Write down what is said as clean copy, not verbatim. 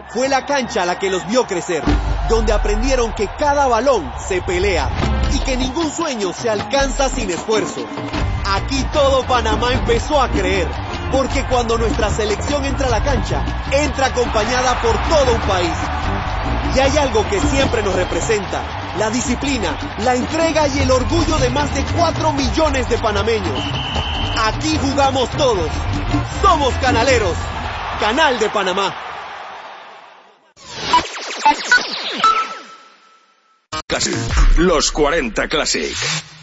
Fue la cancha la que los vio crecer, donde aprendieron que cada balón se pelea y que ningún sueño se alcanza sin esfuerzo. Aquí todo Panamá empezó a creer, porque cuando nuestra selección entra a la cancha, entra acompañada por todo un país. Y hay algo que siempre nos representa: la disciplina, la entrega y el orgullo de más de 4 millones de panameños. Aquí jugamos todos. Somos canaleros. Canal de Panamá. Los 40 Classic.